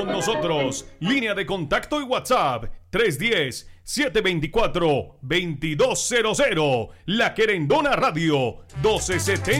con nosotros. Línea de contacto y WhatsApp 310-724-2200. La Querendona Radio 1270